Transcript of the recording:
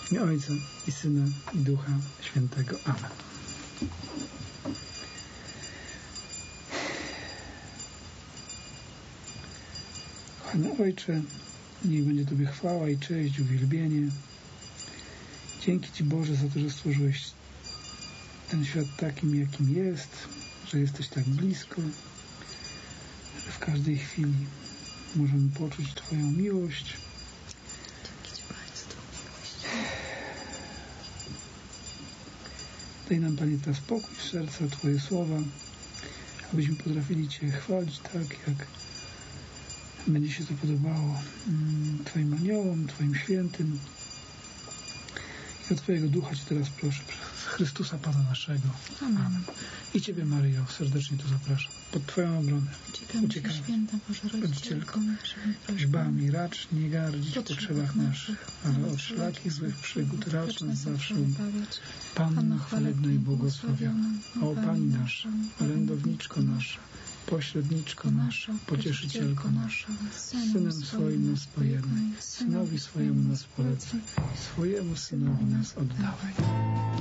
W imię Ojca i Syna i Ducha Świętego. Amen. Kochany Ojcze, niech będzie Tobie chwała i cześć, uwielbienie. Dzięki Ci, Boże, za to, że stworzyłeś ten świat takim, jakim jest, że jesteś tak blisko, że w każdej chwili możemy poczuć Twoją miłość. Dzięki Ci bardzo za Twoją miłość. Daj nam, Panie, teraz spokój w serca, Twoje słowa, abyśmy potrafili Cię chwalić tak, jak będzie się to podobało Twoim aniołom, Twoim świętym. I o Twojego Ducha Cię teraz proszę, przez Chrystusa Pana naszego. Amen. I Ciebie, Maryjo, serdecznie tu zapraszam. Pod Twoją obronę. Uciekamy, Święta Boża Rodzicielko, prośbami racz nie gardzić w potrzebach naszych, ale od wszelakich złych przygód racz nas zawsze ubawiać. Panno chwalebna i błogosławiona, o Pani nasza, orędowniczko nasza, pośredniczko nasza, pocieszycielko nasza, Synem swoim nas pojednaj, Synowi swojemu nas polecaj, swojemu Synowi nas oddawaj.